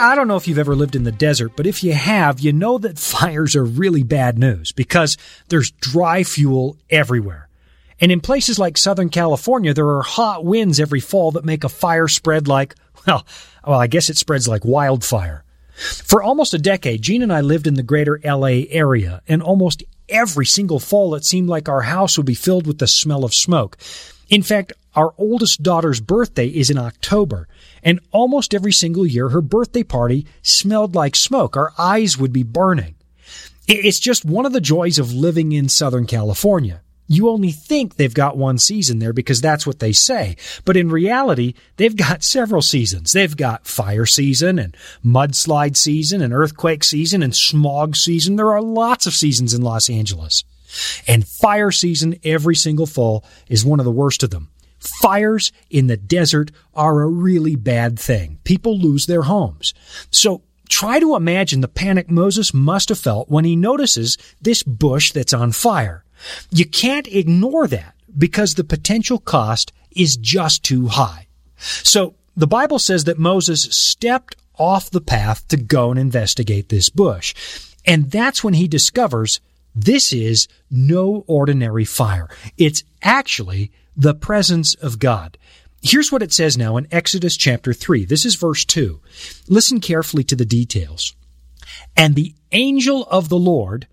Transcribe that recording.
I don't know if you've ever lived in the desert, but if you have, you know that fires are really bad news because there's dry fuel everywhere. And in places like Southern California, there are hot winds every fall that make a fire spread like, well, I guess it spreads like wildfire. For almost a decade, Gene and I lived in the greater LA area, and almost every single fall it seemed like our house would be filled with the smell of smoke. In fact, our oldest daughter's birthday is in October, and almost every single year her birthday party smelled like smoke. Our eyes would be burning. It's just one of the joys of living in Southern California. You only think they've got one season there because that's what they say. But in reality, they've got several seasons. They've got fire season and mudslide season and earthquake season and smog season. There are lots of seasons in Los Angeles. And fire season every single fall is one of the worst of them. Fires in the desert are a really bad thing. People lose their homes. So try to imagine the panic Moses must have felt when he notices this bush that's on fire. You can't ignore that because the potential cost is just too high. So the Bible says that Moses stepped off the path to go and investigate this bush. And that's when he discovers this is no ordinary fire. It's actually the presence of God. Here's what it says now in Exodus chapter 3. This is verse 2. Listen carefully to the details. And the angel of the Lord